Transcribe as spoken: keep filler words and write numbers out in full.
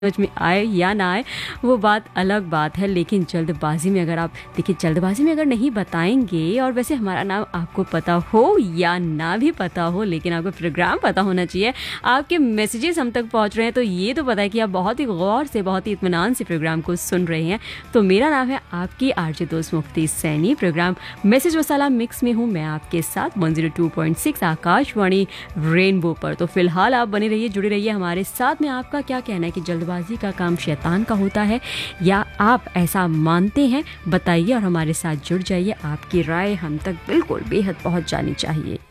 समझ में आए या ना आए वो बात अलग बात है, लेकिन जल्दबाजी में अगर आप देखिए जल्दबाजी में अगर नहीं बताएंगे, और वैसे हमारा नाम आपको पता हो या ना भी पता हो, लेकिन आपको प्रोग्राम पता होना चाहिए। आपके मैसेजेस हम तक पहुंच रहे हैं तो ये तो पता है कि आप बहुत ही गौर से, बहुत ही इत्मीनान से प्रोग्राम को सुन रहे हैं। तो मेरा नाम है आपकी आरजे दोस्त मुफ्ती सैनी। प्रोग्राम मैसेज मसाला मिक्स में हूँ मैं आपके साथ one zero two point six Akashvani rainbow पर। तो फिलहाल आप बने रहिए, जुड़े रहिए हमारे साथ में। आपका क्या कहना है कि जल्दबाजी का काम शैतान का होता है या आप ऐसा मानते हैं? बताइए और हमारे साथ जुड़ जाइए। आपकी राय हम तक बिल्कुल बेहद पहुंच जानी चाहिए।